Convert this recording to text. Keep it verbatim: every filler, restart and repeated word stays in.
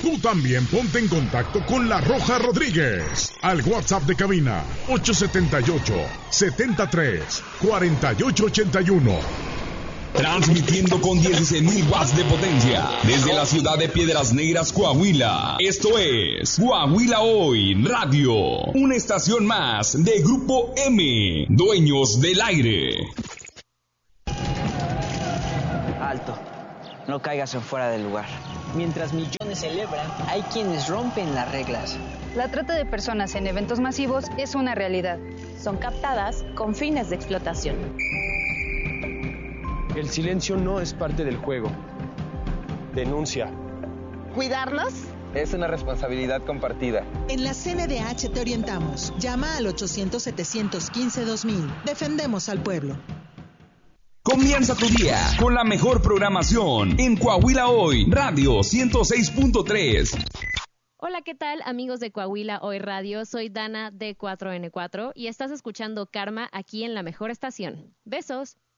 Tú también ponte en contacto con La Roja Rodríguez al WhatsApp de cabina ocho siete ocho, siete tres, cuatro ocho ocho uno. Transmitiendo con dieciséis mil watts de potencia desde la ciudad de Piedras Negras, Coahuila. Esto es Coahuila Hoy Radio, una estación más de Grupo M, dueños del aire. Alto, no caigas en fuera del lugar. Mientras millones celebran, hay quienes rompen las reglas. La trata de personas en eventos masivos es una realidad. Son captadas con fines de explotación. El silencio no es parte del juego. Denuncia. ¿Cuidarlos? Es una responsabilidad compartida. En la C N D H te orientamos. Llama al ochocientos, setecientos quince, dos mil. Defendemos al pueblo. Comienza tu día con la mejor programación en Coahuila Hoy Radio ciento seis punto tres. Hola, ¿qué tal, amigos de Coahuila Hoy Radio? Soy Dana de cuatro ene cuatro y estás escuchando Karma aquí en la mejor estación. Besos.